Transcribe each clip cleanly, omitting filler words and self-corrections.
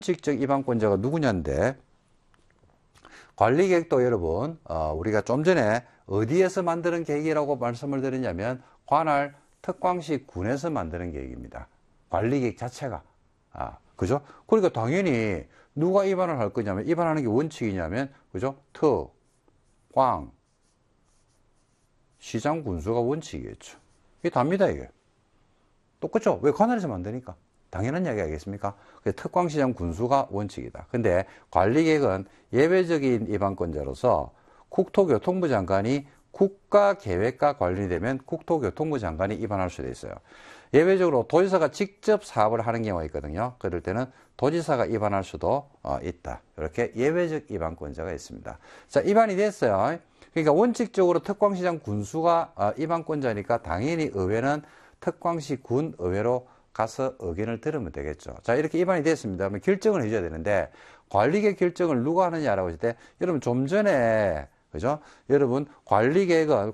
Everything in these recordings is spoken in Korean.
원칙적 입안권자가 누구냐인데, 관리계획도 여러분, 우리가 좀 전에 어디에서 만드는 계획이라고 말씀을 드렸냐면, 관할 특광시 군에서 만드는 계획입니다. 관리계획 자체가. 그죠? 그러니까 당연히 누가 입안을 할 거냐면, 입안하는 게 원칙이냐면, 그죠? 특, 광, 시장, 군수가 원칙이겠죠. 이게 답니다, 이게. 똑같죠? 왜 관할에서 만드니까. 당연한 이야기 아니겠습니까? 특광시장 군수가 원칙이다. 근데 관리계획은 예외적인 입안권자로서 국토교통부 장관이 국가계획과 관련되면 국토교통부 장관이 입안할 수도 있어요. 예외적으로 도지사가 직접 사업을 하는 경우가 있거든요. 그럴 때는 도지사가 입안할 수도 있다. 이렇게 예외적 입안권자가 있습니다. 자, 입안이 됐어요. 그러니까 원칙적으로 특광시장 군수가 입안권자니까 당연히 의회는 특광시 군 의회로 가서 의견을 들으면 되겠죠. 자, 이렇게 입안이 됐습니다. 그러면 결정을 해줘야 되는데, 관리계획 결정을 누가 하느냐라고 했을 때, 여러분 좀 전에, 그죠? 여러분, 관리계획은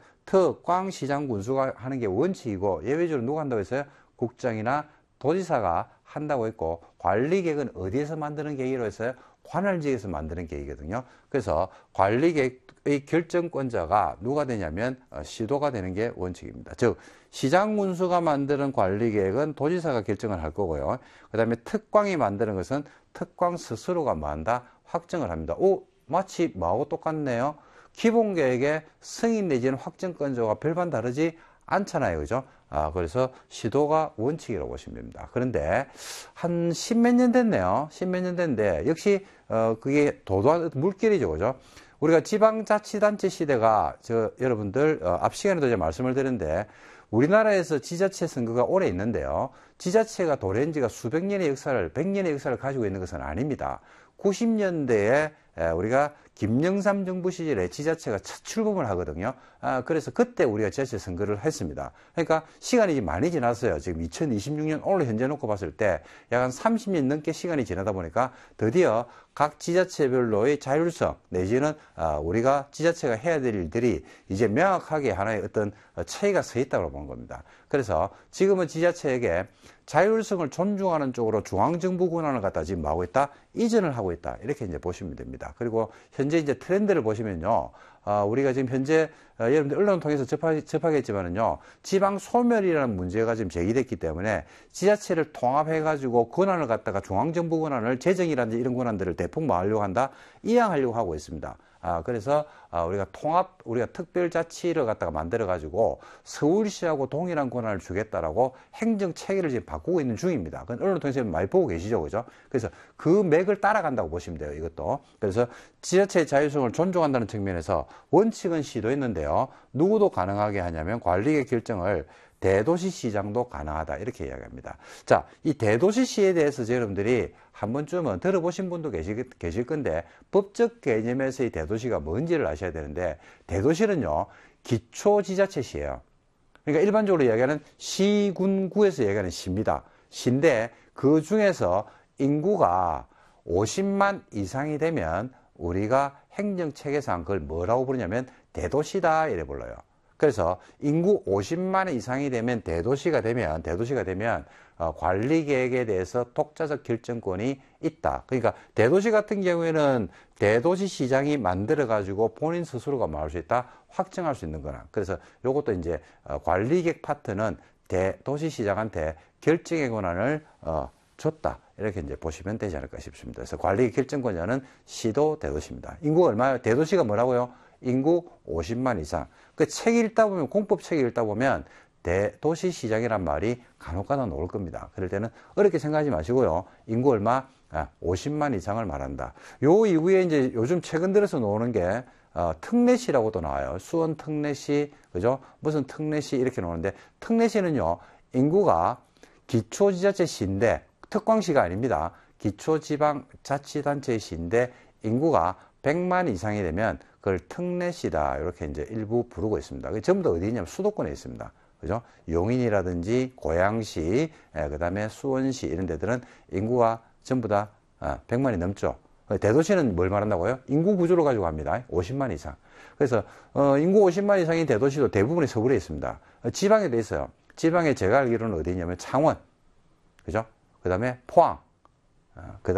특광시장 군수가 하는 게 원칙이고, 예외적으로 누가 한다고 했어요? 국장이나 도지사가 한다고 했고, 관리계획은 어디에서 만드는 계획이라고 했어요? 관할지에서 만드는 계획이거든요. 그래서 관리계획의 결정권자가 누가 되냐면 시도가 되는 게 원칙입니다. 즉, 시장군수가 만드는 관리계획은 도지사가 결정을 할 거고요. 그 다음에 특광이 만드는 것은 특광 스스로가 만다 확정을 합니다. 오, 마치 뭐하고 똑같네요. 기본계획의 승인 내지는 확정권자가 별반 다르지 않잖아요. 그죠? 그래서 시도가 원칙이라고 보시면 됩니다. 그런데 한 십몇 년 됐네요. 십몇 년 됐는데 역시 그게 도도한 물결이죠. 그죠? 우리가 지방자치단체 시대가 여러분들 앞 시간에도 제가 말씀을 드렸는데, 우리나라에서 지자체 선거가 오래 있는데요. 지자체가 도래한 지가 수백 년의 역사를, 100년의 역사를 가지고 있는 것은 아닙니다. 90년대에 우리가 김영삼 정부 시절에 지자체가 첫 출범을 하거든요. 그래서 그때 우리가 지자체 선거를 했습니다. 그러니까 시간이 많이 지났어요. 지금 2026년 오늘 현재 놓고 봤을 때 약 한 30년 넘게 시간이 지나다 보니까 드디어 각 지자체별로의 자율성 내지는 우리가 지자체가 해야 될 일들이 이제 명확하게 하나의 어떤 차이가 서 있다고 보는 겁니다. 그래서 지금은 지자체에게 자율성을 존중하는 쪽으로 중앙정부 권한을 갖다 지금 하고 있다? 이전을 하고 있다. 이렇게 이제 보시면 됩니다. 그리고 현재 이제 트렌드를 보시면요. 우리가 지금 현재 여러분들 언론을 통해서 접하겠지만은요. 지방 소멸이라는 문제가 지금 제기됐기 때문에 지자체를 통합해가지고 권한을 갖다가 중앙정부 권한을 재정이라든지 이런 권한들을 대폭 모으려고 한다? 이양하려고 하고 있습니다. 그래서 우리가 특별자치를 갖다가 만들어가지고 서울시하고 동일한 권한을 주겠다라고 행정체계를 지금 바꾸고 있는 중입니다. 그건 언론을 통해서 많이 보고 계시죠, 그죠? 그래서 그 맥을 따라간다고 보시면 돼요, 이것도. 그래서 지자체의 자율성을 존중한다는 측면에서 원칙은 시도했는데요. 누구도 가능하게 하냐면 관리계획 결정을 대도시시장도 가능하다, 이렇게 이야기합니다. 자, 이 대도시시에 대해서 여러분들이 한 번쯤은 들어보신 분도 계실 건데, 법적 개념에서의 대도시가 뭔지를 아셔야 되는데, 대도시는요, 기초지자체시예요. 그러니까 일반적으로 이야기하는 시군구에서 이야기하는 시입니다. 시인데, 그 중에서 인구가 50만 이상이 되면 우리가 행정체계상 그걸 뭐라고 부르냐면 대도시다, 이래 불러요. 그래서 인구 50만 이상이 되면 대도시가 되면 관리계획에 대해서 독자적 결정권이 있다. 그러니까 대도시 같은 경우에는 대도시시장이 만들어가지고 본인 스스로가 뭐 할 수 있다? 확정할 수 있는 거나. 그래서 요것도 이제 관리계획 파트는 대도시시장한테 결정의 권한을 줬다. 이렇게 이제 보시면 되지 않을까 싶습니다. 그래서 관리계획 결정권자는 시도 대도시입니다. 인구가 얼마예요? 대도시가 뭐라고요? 인구 50만 이상. 그 책 읽다 보면, 공법책 읽다 보면 대도시시장이란 말이 간혹가다 나올 겁니다. 그럴 때는 어렵게 생각하지 마시고요. 인구 얼마? 50만 이상을 말한다. 요 이후에 이제 요즘 최근 들어서 나오는 게 특례시라고도 나와요. 수원 특례시, 그죠? 무슨 특례시 이렇게 나오는데, 특례시는요, 인구가 기초지자체시인데, 특광시가 아닙니다. 기초지방자치단체의 시인데, 인구가 100만 이상이 되면 그걸 특례시다, 이렇게 이제 일부 부르고 있습니다. 그게 전부 다 어디 있냐면 수도권에 있습니다. 그죠? 용인이라든지 고양시, 그 다음에 수원시 이런 데들은 인구가 전부 다 100만이 넘죠. 대도시는 뭘 말한다고요? 인구 구조를 가지고 합니다. 50만 이상. 그래서 인구 50만 이상인 대도시도 대부분이 서울에 있습니다. 지방에도 있어요. 지방에 제가 알기로는 어디 있냐면 창원, 그죠? 그 다음에 포항, 그